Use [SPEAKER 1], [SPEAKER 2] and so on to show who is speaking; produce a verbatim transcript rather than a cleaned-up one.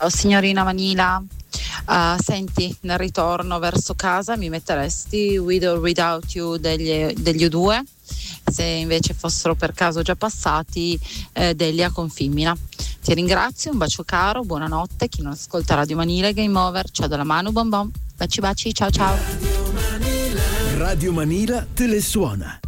[SPEAKER 1] Oh, signorina Manila, uh, senti, nel ritorno verso casa mi metteresti With or Without You degli, degli U due? Se invece fossero per caso già passati, eh, Delia con Femmina. Ti ringrazio, un bacio caro, buonanotte. Chi non ascolta Radio Manila e Game Over, ciao dalla Manu, bon bon. Baci baci, ciao ciao.
[SPEAKER 2] Radio Manila te le suona.